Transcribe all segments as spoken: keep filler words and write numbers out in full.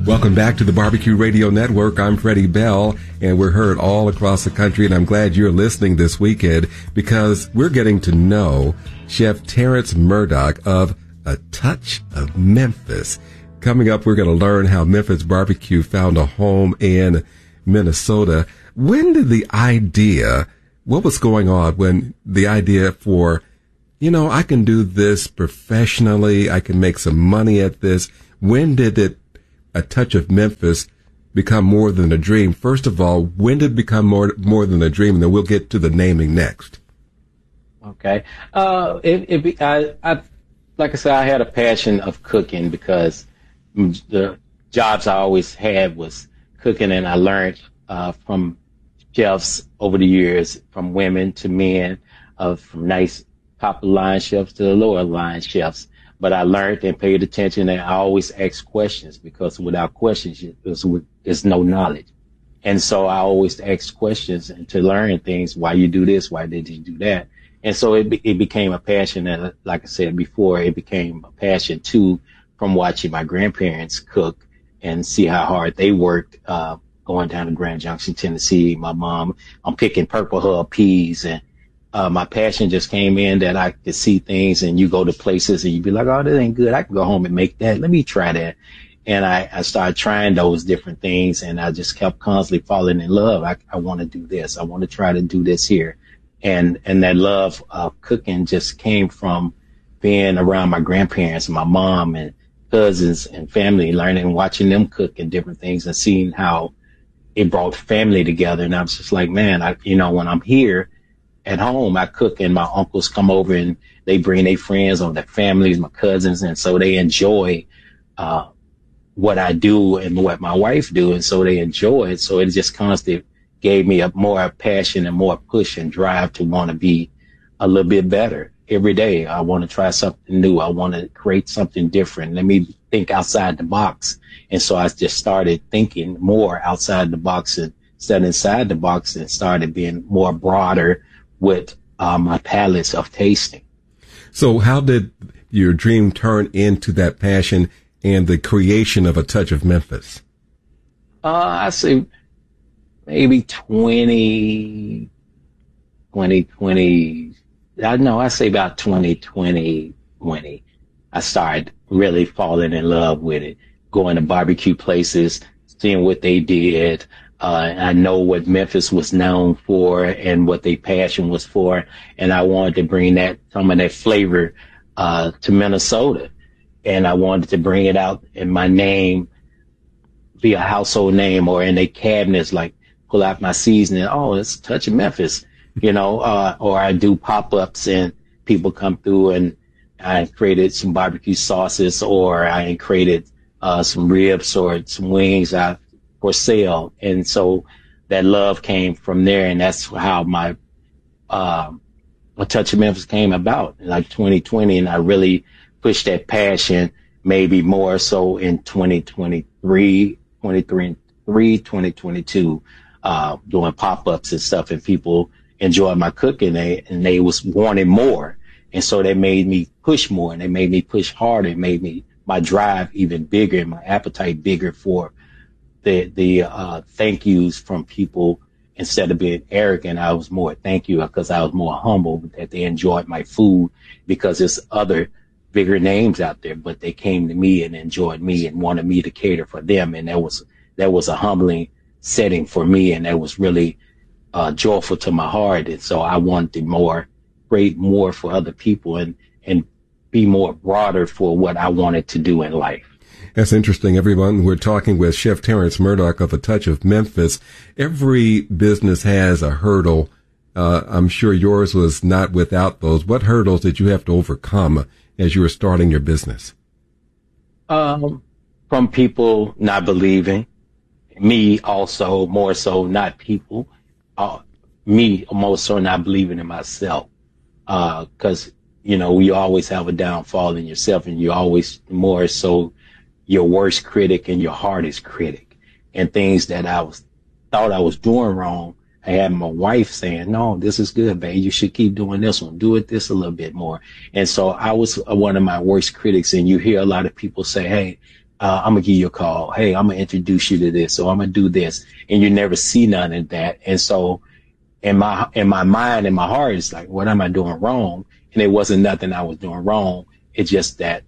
Welcome back to the Barbecue Radio Network. I'm Freddie Bell, and we're heard all across the country, and I'm glad you're listening this weekend because we're getting to know Chef Terrence Murdock of A Touch of Memphis. Coming up, we're going to learn how Memphis barbecue found a home in Minnesota. When did the idea, what was going on when the idea for, you know, I can do this professionally, I can make some money at this, when did it A Touch of Memphis become more than a dream? First of all, when did it become more more than a dream? And then we'll get to the naming next. Okay. Uh, it, it, I, I, like I said, I had a passion of cooking because the jobs I always had was cooking, and I learned uh, from chefs over the years, from women to men, uh, from nice top of the line chefs to the lower line chefs. But I learned and paid attention, and I always asked questions because without questions, there's, there's no knowledge. And so I always asked questions and to learn things. Why you do this? Why did you do that? And so it it became a passion. And like I said before, it became a passion too from watching my grandparents cook and see how hard they worked, uh, going down to Grand Junction, Tennessee. My mom, I'm picking Purple Hull peas, and Uh, my passion just came in that I could see things, and you go to places and you be like, oh, that ain't good. I can go home and make that. Let me try that. And I, I started trying those different things, and I just kept constantly falling in love. I, I want to do this. I want to try to do this here. And, and that love of cooking just came from being around my grandparents and my mom and cousins and family, learning, watching them cook and different things and seeing how it brought family together. And I was just like, man, I, you know, when I'm here at home, I cook and my uncles come over and they bring their friends or their families, my cousins. And so they enjoy, uh, what I do and what my wife do. And so they enjoy it. So it just constantly gave me a more passion and more push and drive to want to be a little bit better every day. I want to try something new. I want to create something different. Let me think outside the box. And so I just started thinking more outside the box and instead inside the box, and started being more broader with uh, my palates of tasting. So how did your dream turn into that passion and the creation of A Touch of Memphis? Uh, I say maybe twenty, twenty twenty. I know I say about twenty twenty, twenty. I started really falling in love with it, going to barbecue places, seeing what they did. Uh, I know what Memphis was known for and what their passion was for. And I wanted to bring that, some of that flavor, uh, to Minnesota. And I wanted to bring it out in my name, be a household name, or in their cabinets, like pull out my seasoning. Oh, it's a Touch of Memphis, you know, uh, or I do pop-ups and people come through and I created some barbecue sauces, or I created, uh, some ribs or some wings out for sale. And so that love came from there. And that's how my, um, A Touch of Memphis came about in like twenty twenty. And I really pushed that passion maybe more so in twenty twenty-three, twenty twenty-two, uh, doing pop-ups and stuff, and people enjoyed my cooking, they, and they was wanting more. And so they made me push more, and they made me push harder. It made me, my drive even bigger and my appetite bigger for the, the, uh, thank yous from people. Instead of being arrogant, I was more thank you because I was more humble that they enjoyed my food, because there's other bigger names out there, but they came to me and enjoyed me and wanted me to cater for them. And that was, that was a humbling setting for me. And that was really, uh, joyful to my heart. And so I wanted to more, create more for other people and, and be more broader for what I wanted to do in life. That's interesting, everyone. We're talking with Chef Terrence Murdock of A Touch of Memphis. Every business has a hurdle. Uh, I'm sure yours was not without those. What hurdles did you have to overcome as you were starting your business? Um, from people not believing, me also more so not people, uh, me more so not believing in myself. Uh, cause, you know, you always have a downfall in yourself, and you always more so your worst critic and your hardest critic, and things that I was thought I was doing wrong. I had my wife saying, no, this is good, babe. You should keep doing this one. Do it this a little bit more. And so I was one of my worst critics. And you hear a lot of people say, hey, uh, I'm gonna give you a call. Hey, I'm gonna introduce you to this, or I'm gonna do this, and you never see none of that. And so, in my in my mind, in my heart, it's like, what am I doing wrong? And it wasn't nothing I was doing wrong. It's just that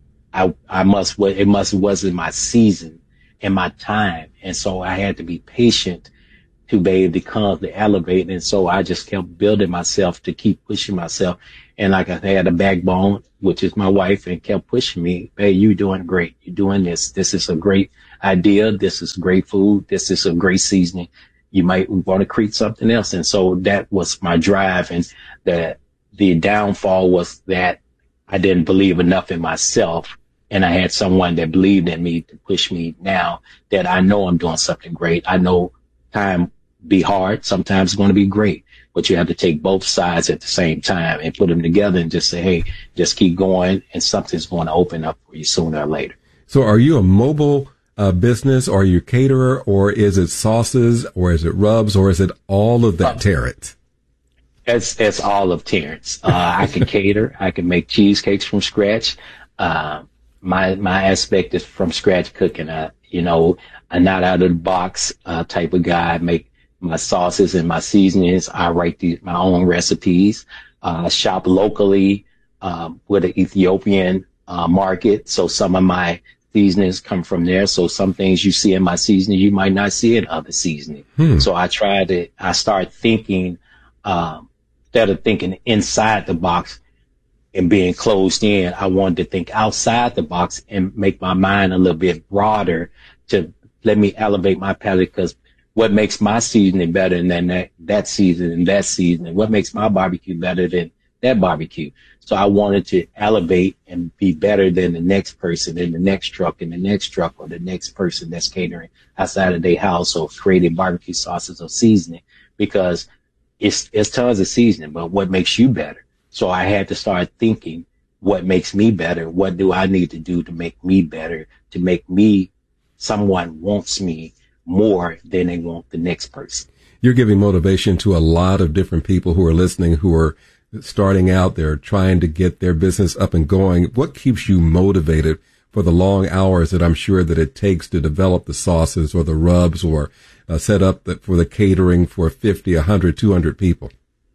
I I must it must wasn't my season and my time, and so I had to be patient to be able to come to elevate. And so I just kept building myself to keep pushing myself. And like I had a backbone, which is my wife, and kept pushing me. Hey, you're doing great. You're doing this. This is a great idea. This is great food. This is a great seasoning. You might want to create something else. And so that was my drive. And the, the downfall was that I didn't believe enough in myself. And I had someone that believed in me to push me now that I know I'm doing something great. I know time be hard. Sometimes it's going to be great, but you have to take both sides at the same time and put them together and just say, hey, just keep going, and something's going to open up for you sooner or later. So are you a mobile uh, business? Or are you a caterer, or is it sauces, or is it rubs, or is it all of that, Terrence? It's, it's all of Terrence. Uh, I can cater. I can make cheesecakes from scratch. Uh, my, my aspect is from scratch cooking. Uh, you know, I'm not out of the box, uh, type of guy. I make my sauces and my seasonings. I write these, my own recipes. Uh, shop locally, um, with an Ethiopian, uh, market. So some of my seasonings come from there. So some things you see in my seasoning, you might not see in other seasoning. Hmm. So I try to, I start thinking, um, instead of thinking inside the box and being closed in, I wanted to think outside the box and make my mind a little bit broader to let me elevate my palate. Because what makes my seasoning better than that, that seasoning, that seasoning? What makes my barbecue better than that barbecue? So I wanted to elevate and be better than the next person in the next truck and the next truck, or the next person that's catering outside of their house or creating barbecue sauces or seasoning, because it's, it's tons of seasoning, but what makes you better? So I had to start thinking, what makes me better? What do I need to do to make me better, to make me someone wants me more than they want the next person? You're giving motivation to a lot of different people who are listening, who are starting out. They're trying to get their business up and going. What keeps you motivated for the long hours that I'm sure that it takes to develop the sauces or the rubs, or uh, set up the, for the catering for fifty, one hundred, two hundred people?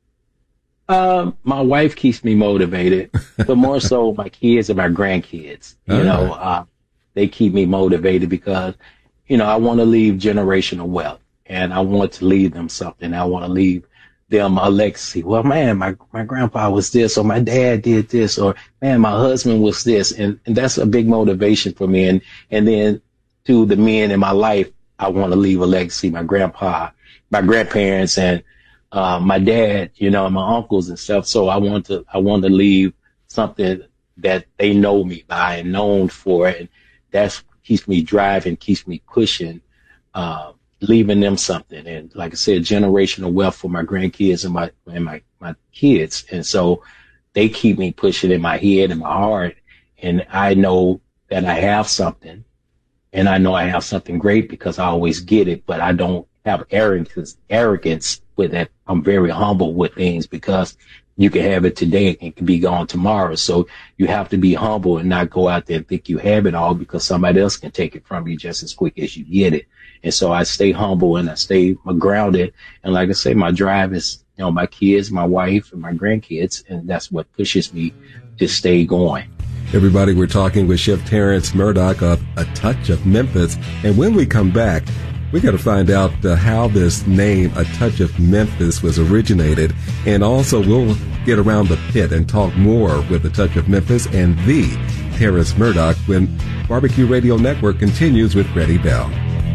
Um, my wife keeps me motivated, but more so my kids and my grandkids. You uh-huh. know, uh, they keep me motivated because, you know, I want to leave generational wealth, and I want to leave them something. I want to leave them a legacy. Well, man, my, my grandpa was this, or my dad did this, or man, my husband was this. And, and that's a big motivation for me. And, and then to the men in my life, I want to leave a legacy. My grandpa, my grandparents, and, uh, my dad, you know, my uncles and stuff. So I want to, I want to leave something that they know me by and known for. And that's keeps me driving, keeps me pushing, uh, leaving them something. And like I said, generational wealth for my grandkids and my, and my, my kids. And so they keep me pushing in my head and my heart. And I know that I have something, and I know I have something great because I always get it, but I don't have arrogance, arrogance with it. I'm very humble with things, because you can have it today and it can be gone tomorrow. So you have to be humble and not go out there and think you have it all, because somebody else can take it from you just as quick as you get it. And so I stay humble and I stay grounded. And like I say, my drive is, you know, my kids, my wife, and my grandkids. And that's what pushes me to stay going. Everybody, we're talking with Chef Terrence Murdock of A Touch of Memphis. And when we come back, we got to find out uh, how this name, A Touch of Memphis, was originated. And also we'll get around the pit and talk more with A Touch of Memphis and the Terrence Murdock when Barbecue Radio Network continues with Freddie Bell.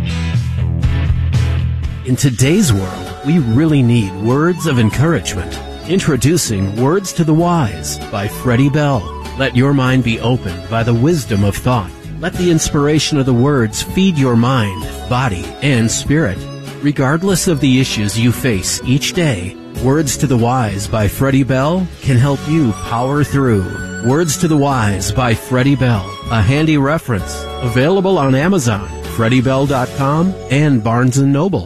In today's world, we really need words of encouragement. Introducing Words to the Wise by Freddie Bell. Let your mind be opened by the wisdom of thought. Let the inspiration of the words feed your mind, body, and spirit. Regardless of the issues you face each day, Words to the Wise by Freddie Bell can help you power through. Words to the Wise by Freddie Bell, a handy reference. Available on Amazon, freddie bell dot com, and Barnes and Noble.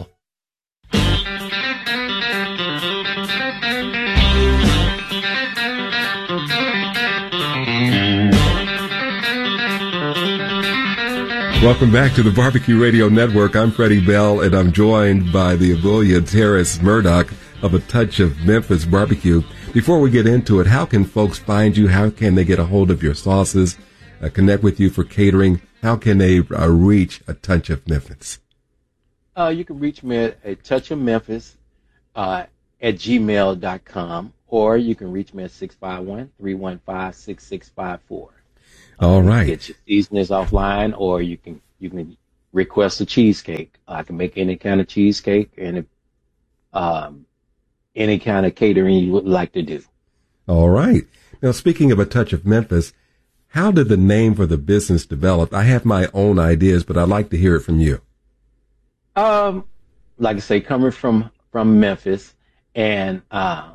Welcome back to the Barbecue Radio Network. I'm Freddie Bell, and I'm joined by the ebullient Terrence Murdoch of A Touch of Memphis Barbecue. Before we get into it, how can folks find you? How can they get a hold of your sauces, uh, connect with you for catering? How can they uh, reach A Touch of Memphis? Uh, you can reach me at A Touch of Memphis uh, at gmail dot com, or you can reach me at six five one, three one five, six six five four. All right. Get your seasonings offline, or you can you can request a cheesecake. I can make any kind of cheesecake and um, any kind of catering you would like to do. All right. Now, speaking of A Touch of Memphis, how did the name for the business develop? I have my own ideas, but I'd like to hear it from you. Um, like I say, coming from from Memphis, and uh,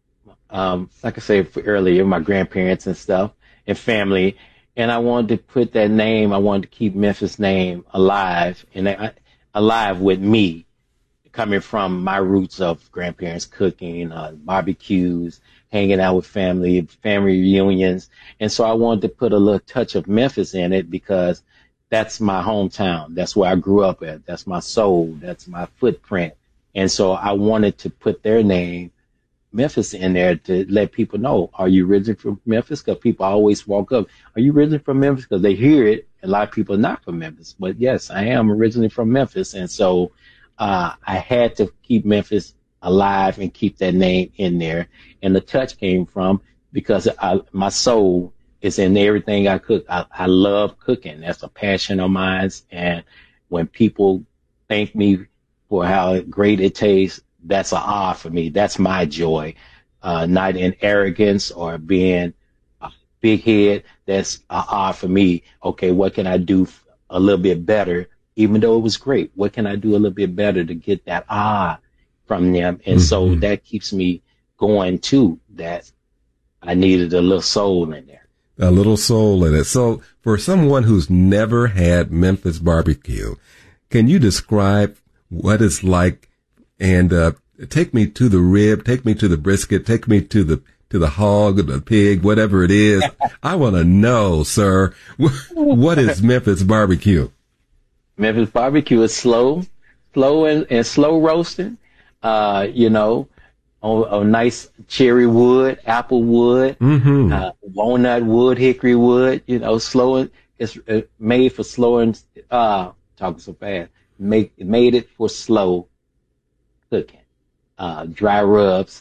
um, like I said earlier, my grandparents and stuff and family. And I wanted to put that name, I wanted to keep Memphis' name alive, and I, alive with me, coming from my roots of grandparents cooking, uh, barbecues, hanging out with family, family reunions. And so I wanted to put a little touch of Memphis in it because that's my hometown. That's where I grew up at. That's my soul. That's my footprint. And so I wanted to put their name, Memphis, in there to let people know, are you originally from Memphis? Because people always walk up, are you originally from Memphis? Because they hear it. A lot of people are not from Memphis. But yes, I am originally from Memphis. And so uh, I had to keep Memphis alive and keep that name in there. And the touch came from because I, my soul is in everything I cook. I, I love cooking. That's a passion of mine. And when people thank me for how great it tastes, that's an ah for me. That's my joy, uh, not in arrogance or being a big head. That's an ah for me. Okay, what can I do a little bit better? Even though it was great, what can I do a little bit better to get that ah from them? And mm-hmm. so that keeps me going too, that I needed a little soul in there. A little soul in it. So for someone who's never had Memphis barbecue, can you describe what it's like? And uh, take me to the rib, take me to the brisket, take me to the to the hog or the pig, whatever it is. I want to know, sir, what is Memphis barbecue? Memphis barbecue is slow, slow and, and slow roasting. Uh, you know, on a nice cherry wood, apple wood, mm-hmm. uh, walnut wood, hickory wood. You know, slow and it's made for slow and uh, talking so fast. Make made it for slow cooking, uh, dry rubs,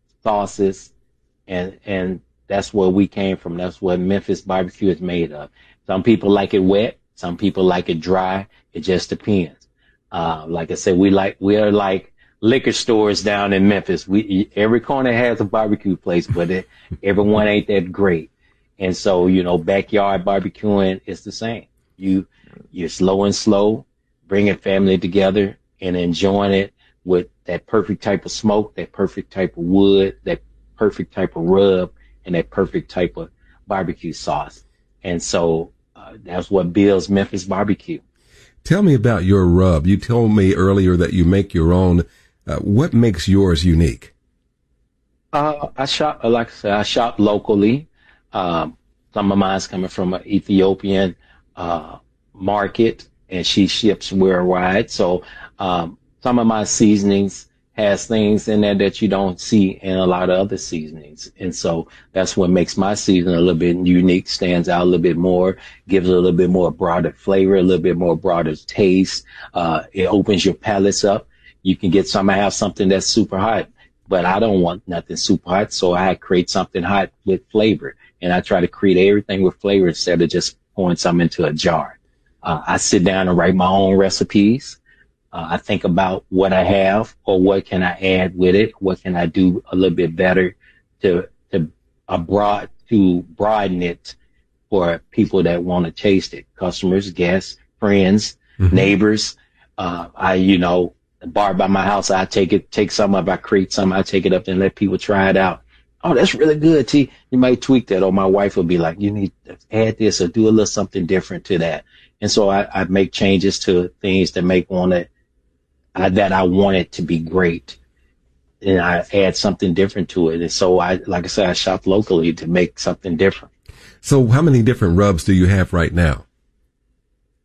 sauces, and and that's where we came from. That's what Memphis barbecue is made of. Some people like it wet, some people like it dry. It just depends. Uh, like I said, we like we are like liquor stores down in Memphis. We every corner has a barbecue place, but it, everyone ain't that great. And so you know, backyard barbecuing is the same. You you're slow and slow, bringing family together and enjoying it with that perfect type of smoke, that perfect type of wood, that perfect type of rub, and that perfect type of barbecue sauce. And so uh, that's what builds Memphis barbecue. Tell me about your rub. You told me earlier that you make your own. Uh, what makes yours unique? Uh, I shop, like I said, I shop locally. Um, some of mine's coming from an Ethiopian uh, market, and she ships worldwide. So um, some of my seasonings has things in there that you don't see in a lot of other seasonings. And so that's what makes my season a little bit unique, stands out a little bit more, gives it a little bit more broader flavor, a little bit more broader taste. Uh, it opens your palates up. You can get some, I have something that's super hot, but I don't want nothing super hot. So I create something hot with flavor, and I try to create everything with flavor instead of just pouring something into a jar. Uh, I sit down and write my own recipes. Uh, I think about what I have or what can I add with it. What can I do a little bit better to, to, uh, broad, to broaden it for people that want to taste it. Customers, guests, friends, mm-hmm. neighbors. Uh, I, you know, the bar by my house, I take it, take some of it, I create some, I take it up and let people try it out. Oh, that's really good, T. You might tweak that. Or my wife will be like, you need to add this or do a little something different to that. And so I, I make changes to things that make want it, uh, that I want it to be great. And I add something different to it. And so I, like I said, I shop locally to make something different. So how many different rubs do you have right now?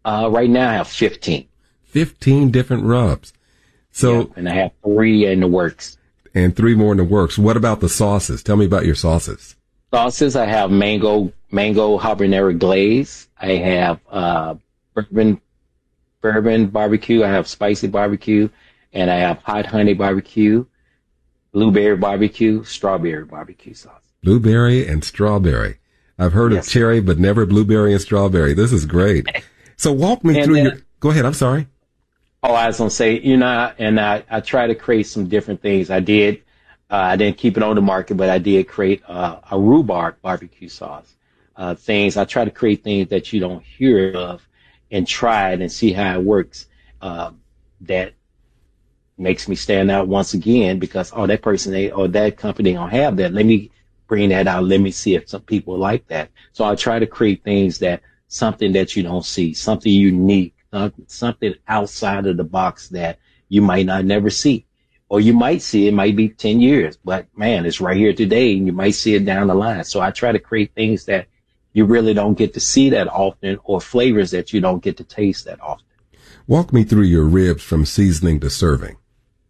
Uh, right now I have fifteen. fifteen different rubs. So, yeah, and I have three in the works. And three more in the works. What about the sauces? Tell me about your sauces. Sauces, I have mango, mango habanero glaze. I have, uh, bourbon, bourbon barbecue. I have spicy barbecue, and I have hot honey barbecue, blueberry barbecue, strawberry barbecue sauce. Blueberry and strawberry. I've heard yes. of cherry, but never blueberry and strawberry. This is great. So walk me and through then, your, go ahead. I'm sorry. Oh, I was going to say, you know, and I, I try to create some different things. I did, uh, I didn't keep it on the market, but I did create uh, a rhubarb barbecue sauce. Uh, things, I try to create things that you don't hear of and try it and see how it works. Uh, that makes me stand out once again because, oh, that person they, or that company don't have that. Let me bring that out. Let me see if some people like that. So I try to create things that, something that you don't see, something unique. Uh, something outside of the box that you might not never see, or you might see it might be ten years, but man, it's right here today and you might see it down the line. So I try to create things that you really don't get to see that often, or flavors that you don't get to taste that often. Walk me through your ribs from seasoning to serving.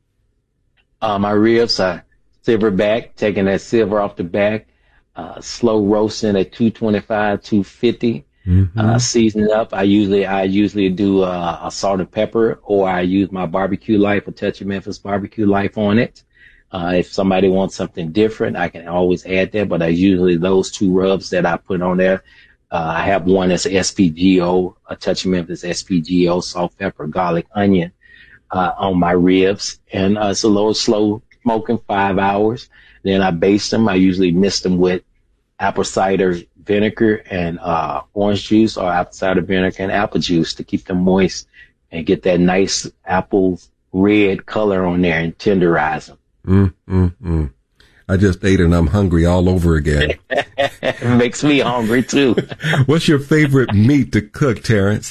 Uh, my ribs are silver back, taking that silver off the back, uh, slow roasting at two twenty-five, two fifty. Mm-hmm. Uh, season it up. I usually, I usually do uh, a salt and pepper, or I use my barbecue life, a touch of Memphis barbecue life on it. Uh, if somebody wants something different, I can always add that, but I usually those two rubs that I put on there. Uh, I have one that's S P G O, a touch of Memphis S P G O, salt, pepper, garlic, onion, uh, on my ribs. And uh, it's a little slow smoking, five hours. Then I baste them. I usually mix them with apple cider vinegar and uh orange juice, or apple cider vinegar and apple juice to keep them moist and get that nice apple red color on there and tenderize them. Mm, mm, mm. I just ate and I'm hungry all over again. It makes me hungry too. What's your favorite meat to cook, Terrence?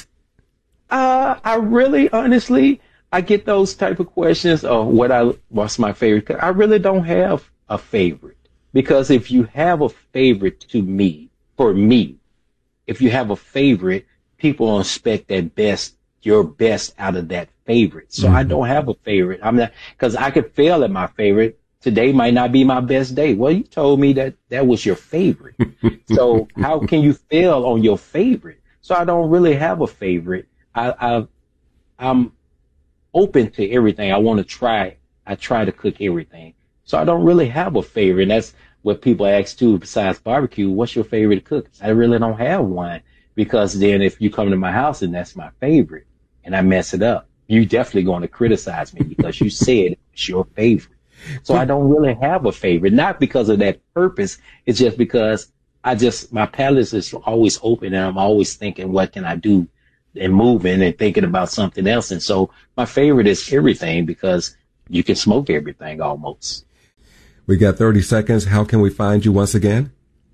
Uh, I really, honestly, I get those type of questions of what I, what's my favorite. I really don't have a favorite, because if you have a favorite to me, For me, if you have a favorite, people expect that best, your best out of that favorite. So mm-hmm. I don't have a favorite. I'm not, cause I could fail at my favorite. Today might not be my best day. Well, you told me that that was your favorite. So how can you fail on your favorite? So I don't really have a favorite. I, I, I'm open to everything. I want to try. I try to cook everything. So I don't really have a favorite. And that's what people ask too, besides barbecue, what's your favorite cook? I really don't have one, because then if you come to my house and that's my favorite and I mess it up, you definitely going to criticize me because you said it's your favorite. So I don't really have a favorite, not because of that purpose. It's just because I just, my palate is always open and I'm always thinking, what can I do, and moving and thinking about something else. And so my favorite is everything, because you can smoke everything almost. We got thirty seconds. How can we find you once again?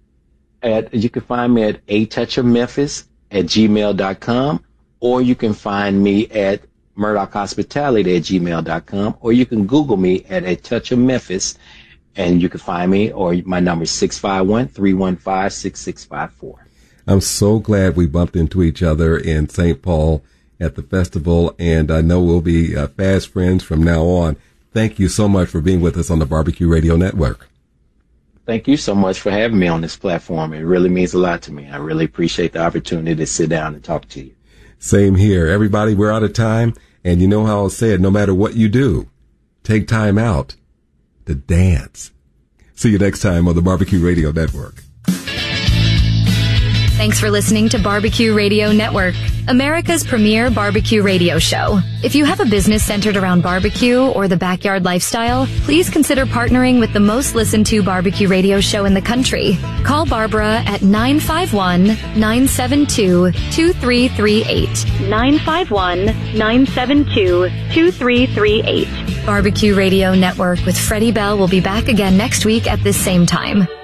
At, you can find me at a touch of memphis at gmail dot com, or you can find me at Murdoch Hospitality at gmail dot com, or you can Google me at A Touch of Memphis, and you can find me, or my number is six five one, three one five, six six five four. I'm so glad we bumped into each other in Saint Paul at the festival, and I know we'll be uh, fast friends from now on. Thank you so much for being with us on the Barbecue Radio Network. Thank you so much for having me on this platform. It really means a lot to me. I really appreciate the opportunity to sit down and talk to you. Same here. Everybody, we're out of time. And you know how I'll say it, no matter what you do, take time out to dance. See you next time on the Barbecue Radio Network. Thanks for listening to Barbecue Radio Network, America's premier barbecue radio show. If you have a business centered around barbecue or the backyard lifestyle, please consider partnering with the most listened to barbecue radio show in the country. Call Barbara at nine five one, nine seven two, two three three eight. nine five one, nine seven two, two three three eight. Barbecue Radio Network with Freddie Bell will be back again next week at this same time.